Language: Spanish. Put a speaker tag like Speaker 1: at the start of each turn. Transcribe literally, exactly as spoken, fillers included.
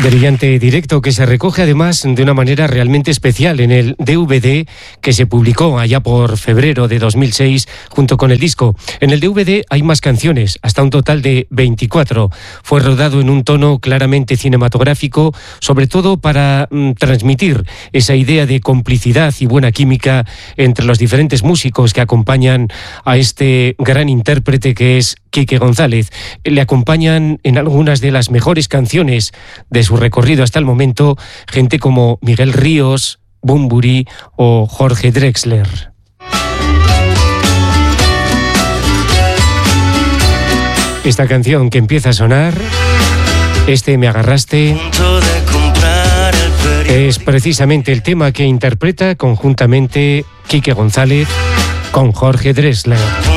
Speaker 1: Brillante directo que se recoge además de una manera realmente especial en el D V D que se publicó allá por febrero de dos mil seis junto con el disco. En el D V D hay más canciones, hasta un total de veinticuatro. Fue rodado en un tono claramente cinematográfico, sobre todo para mm, transmitir esa idea de complicidad y buena química entre los diferentes músicos que acompañan a este gran intérprete que es Quique González. Le acompañan en algunas de las mejores canciones de su recorrido hasta el momento gente como Miguel Ríos, Bunbury o Jorge Drexler. Esta canción que empieza a sonar, este Me agarraste, es precisamente el tema que interpreta conjuntamente Quique González con Jorge Drexler.